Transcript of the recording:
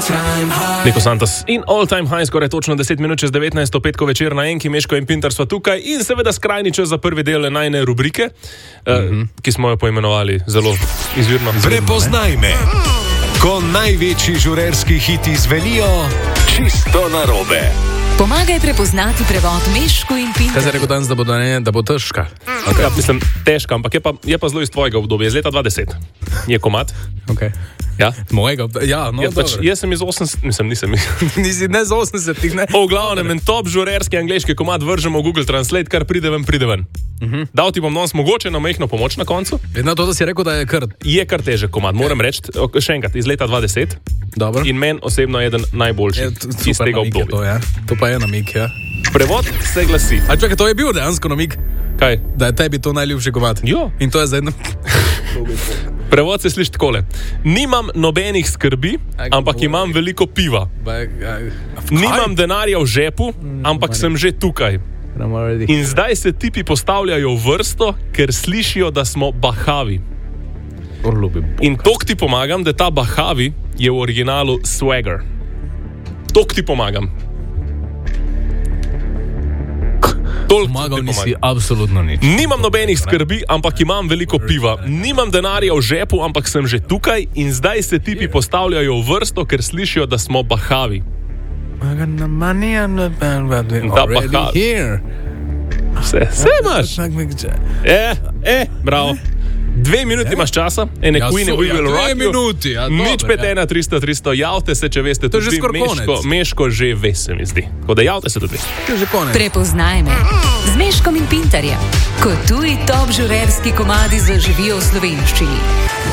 Niko Santos in All Time High, skoraj točno 10 minut čez 19. petko večer na Enki, Meško in Pintar sva tukaj in seveda skrajni čas za prvi del najne rubrike, ki smo jo poimenovali zelo izvirno. Prepoznaj me, ko največji žurerski hiti zvenijo čisto narobe. Pomagaj prepoznati prevod Meško in Pintar. Kaj se je rekel danes, da bo težka? Okay. Ja, mislim, težka, ampak je pa zelo iz tvojega obdobja, iz leta 2010. Je komad. Okay. Ja? Mojega, ja, no, pač, jaz sem iz 80, nisem. Nisi ne z 80-ih, ne? V glavnem, en top žurerski angleški komad vržemo v Google Translate, kar pride ven. Dal ti bom danes mogoče na majhno pomoč na koncu. Na to, da si rekel, da je kar... Je kar težek komad, moram reči, še enkrat, iz leta 2010. Dobro. In meni osebno je eden najboljših iz tega obdobja. To pa je namig, ja. Prevod se glasi. A čakaj, to je bil dejansko namig? Kaj? Da je tebi to najljubši komad. Jo. In to je za eno... Prevod se sliši takole. Nimam nobenih skrbi, ampak imam veliko piva. Nimam denarja v žepu, ampak sem že tukaj. In zdaj se tipi postavljajo v vrsto, ker slišijo, da smo bahavi. In tok ti pomagam, da ta bahavi je v originalu swagger. Tok ti pomagam. Pomagal nisi absolutno nič. Nimam nobenih skrbi, ampak imam veliko piva. Nimam denarja v žepu, ampak sem že tukaj. In zdaj se tipi postavljajo v vrsto, ker slišijo, da smo bahavi. Da bahavi. Vse imaš. Bravo. 2 minuti imaš časa, ene Queen We Will Rock You. 2 minuti, ja, nič 5-1-300-300, javte se, če veste, to tudi Meško že ve, se mi zdi. Tako da javte se tudi. Prepoznaj me z Meškom in Pintarjem, ko tuji top žurerski komadi zaživijo v slovenščini.